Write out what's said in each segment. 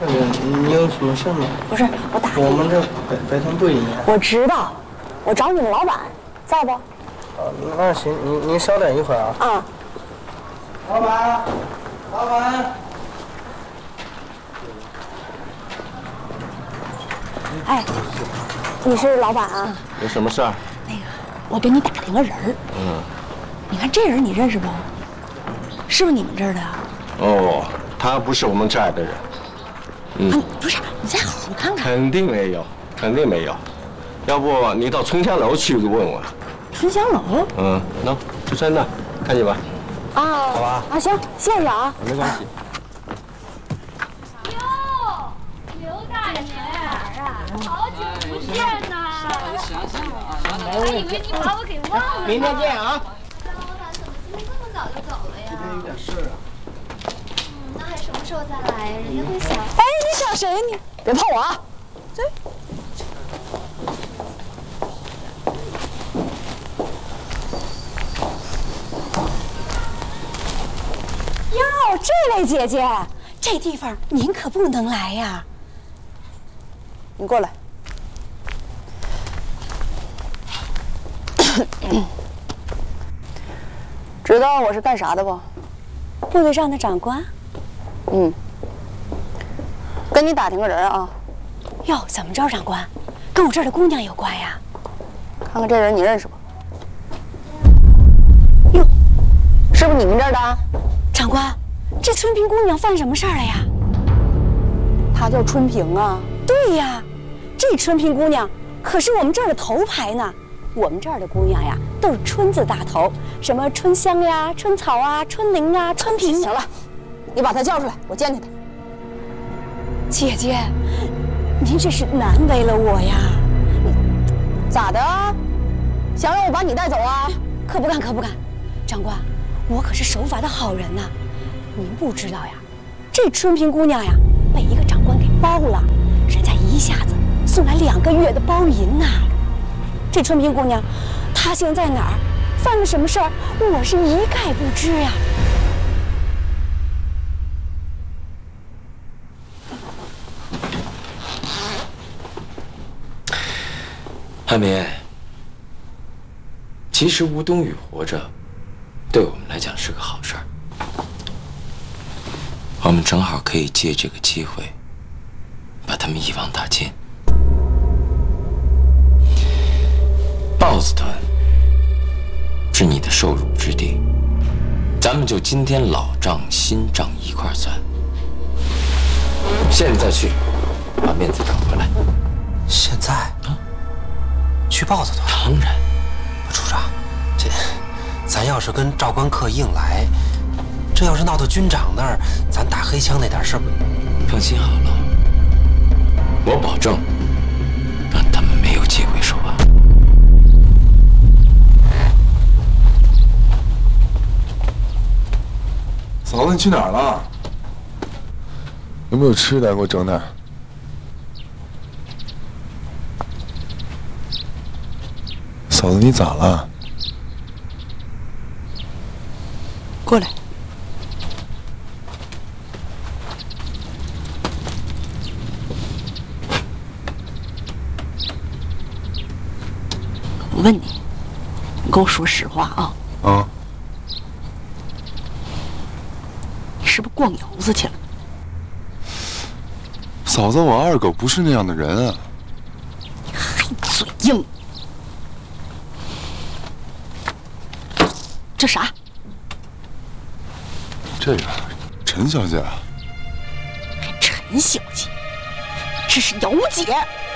大姐，你有什么事吗？ 不是，我打我们这白天不营业。 我知道，我找你们老板，在不？ 那行，您稍等一会儿啊。 啊。 老板，老板。 哎，你是老板啊？ 有什么事儿？ 那个，我给你打听个人儿。你看这人你认识不？是不是你们这儿的啊？ 哦，他不是我们这儿的人。 不是，你再好好看看。 肯定没有，肯定没有。要不你到春香楼去问问。 春香楼？ 喏，就在那，看见吧？ 啊， 好吧。 啊，行，谢谢啊。 没关系。 哟，刘大爷，好久不见呐！我还以为你把我给忘了。 明天见啊！ 张老板怎么今天这么早就走了呀？ 今天有点事啊。 那还什么时候再来呀？人家会想。 哎，你想谁？你别碰我啊！这。哟，这位姐姐，这地方您可不能来呀！你过来。知道我是干啥的不？部队上的长官。跟你打听个人啊。哟，怎么着，长官？跟我这儿的姑娘有关呀？看看这人你认识不？哟，是不是你们这儿的？长官，这春萍姑娘犯什么事儿了呀？她叫春萍啊。对呀，这春萍姑娘可是我们这儿的头牌呢。我们这儿的姑娘呀，都是春字大头，什么春香呀、春草啊、春玲啊、春萍。行了，你把她叫出来，我见见她。姐姐，您这是难为了我呀！咋的？想让我把你带走啊？可不敢，可不敢。长官，我可是守法的好人呐。您不知道呀，这春萍姑娘呀，被一个长官给包了，人家一下子送来2个月的包银呐。这春萍姑娘，她现在哪儿，犯了什么事儿，我是一概不知呀。 汉民，其实吴冬雨活着，对我们来讲是个好事儿。我们正好可以借这个机会，把他们一网打尽。豹子屯是你的受辱之地，咱们就今天老账新账一块算。现在去把面子找回来。 现在啊？去豹子屯？ 当然。 处长，咱要是跟赵官客硬来，这要是闹到军长那儿，咱打黑枪那点事儿不…… 放心好了，我保证让他们没有机会说话。 嫂子，你去哪儿了？有没有吃的？给我整点。嫂子，你咋了？ 过来。我问你，你跟我说实话啊。 啊。 你是不是逛窑子去了？ 嫂子，我二狗不是那样的人啊。 你还嘴硬。这啥？ 这个，陈小姐。 陈小姐，这是姚姐。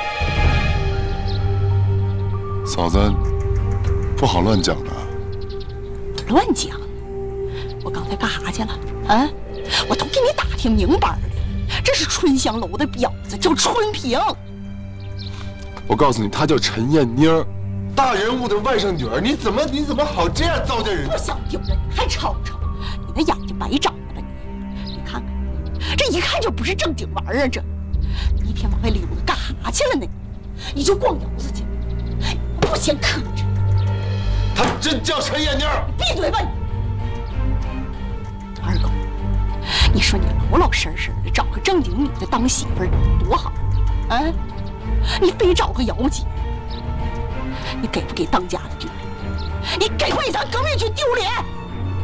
嫂子，不好乱讲的。 乱讲？我刚才干啥去了？啊？我都给你打听明白了，这是春香楼的婊子，叫春萍。 我告诉你，她叫陈艳妮儿。大人物的外甥女儿，你怎么好这样糟践人？ 不想丢人，还吵吵！你那眼睛白长了吧你？你看看，这一看就不是正经玩意儿，这一天往外溜达干啥去了呢？你就逛窑子去了，不嫌磕碜。 她真叫陈艳妮儿！ 你闭嘴吧你！二狗， 你说你老老实实的找个正经女的当媳妇儿多好，啊？你非找个姚姐，你给不给当家的丢脸？你给不给咱革命军丢脸？